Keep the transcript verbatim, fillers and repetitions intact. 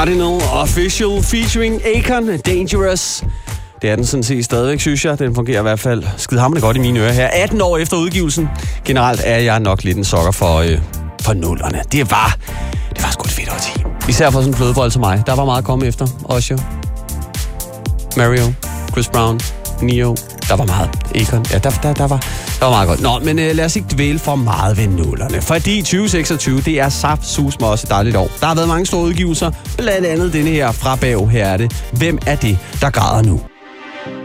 Cardinal Official featuring Akon, Dangerous. Det er den sådan set stadigvæk, synes jeg. Den fungerer i hvert fald skidehamrende godt i mine ører her. atten år efter udgivelsen. Generelt er jeg nok lidt en sokker for, øh, for nullerne. Det var, det var sgu et fedt årti. Især for sådan en flødebold som mig. Der var meget at komme efter. Usher, Mario, Chris Brown, Neo. Der var meget. Akon. Ja, der, der, der, var, der var meget godt. Nå, men øh, lad os ikke dvæle for meget ved nullerne. Fordi tyve seksogtyve, det er saft sus med også et dejligt år. Der har været mange store udgivelser. Blandt andet denne her fra Bag. Her er det. Hvem er det, der græder nu?